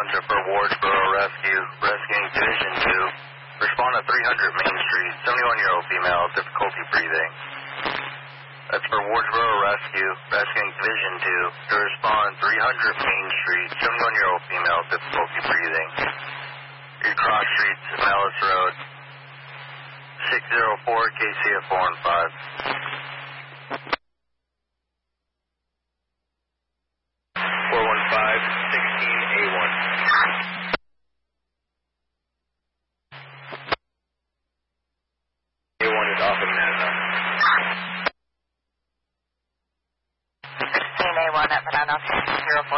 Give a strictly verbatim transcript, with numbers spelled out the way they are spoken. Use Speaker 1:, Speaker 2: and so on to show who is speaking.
Speaker 1: Township for Wardsboro Rescue, rescuing Division two. Respond to three hundred Main Street, seventy-one-year-old female, difficulty breathing. That's for Wardsboro Rescue, rescuing Division two. To respond, three hundred Main Street, seventy-one-year-old female, difficulty breathing. Your cross streets, Malice Road, six oh four K C F four one five. four one five, sixteen A one. A one is off in Manila.
Speaker 2: sixteen A one at Banana zero four.